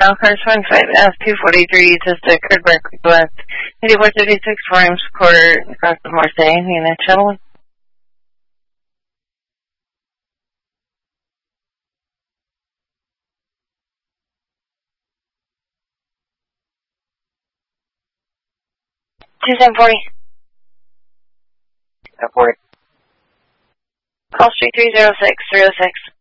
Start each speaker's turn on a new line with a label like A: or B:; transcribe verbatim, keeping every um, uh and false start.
A: South Car twenty-five F two forty-three, just occurred Berkeley West. eighty-four thirty-six, Frames Court, across the Marseille, unit shuttle. two seven forty. Airport. Call street three zero six, three oh six.